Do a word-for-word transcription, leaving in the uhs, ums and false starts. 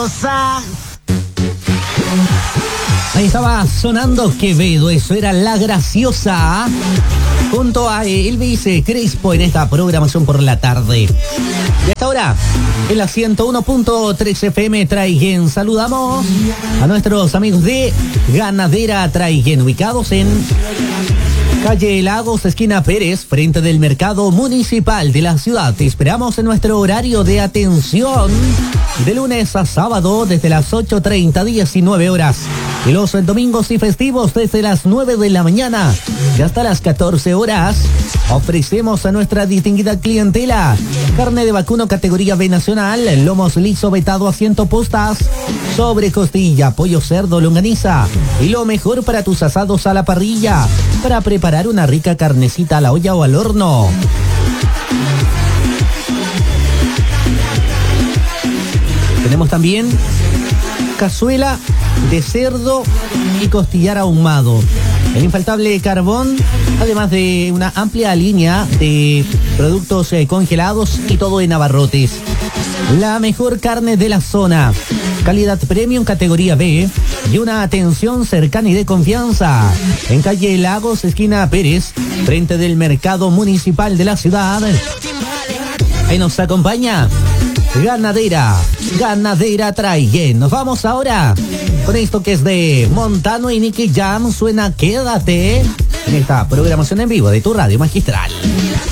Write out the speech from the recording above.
graciosa. Ahí estaba sonando Quevedo, eso era La Graciosa, junto a Elvis Crespo en esta programación por la tarde. Y hasta ahora, en la ciento uno punto tres F M Traiguén, saludamos a nuestros amigos de Ganadera Traiguén, ubicados en calle Lagos, esquina Pérez, frente del mercado municipal de la ciudad. Te esperamos en nuestro horario de atención de lunes a sábado desde las ocho treinta, diecinueve horas. Y los domingos y festivos desde las nueve de la mañana y hasta las catorce horas. Ofrecemos a nuestra distinguida clientela carne de vacuno categoría B nacional, lomos liso vetado a ciento postas, sobre costilla, pollo, cerdo, longaniza y lo mejor para tus asados a la parrilla, para preparar una rica carnecita a la olla o al horno. Tenemos también cazuela de cerdo y costillar ahumado. El infaltable carbón, además de una amplia línea de productos eh, congelados y todo en abarrotes. La mejor carne de la zona, calidad premium categoría B y una atención cercana y de confianza. En calle Lagos, esquina Pérez, frente del mercado municipal de la ciudad. Ahí nos acompaña Ganadera, Ganadera Traiguén. Nos vamos ahora con esto que es de Montano y Nicky Jam. Suena Quédate en esta programación en vivo de tu radio magistral.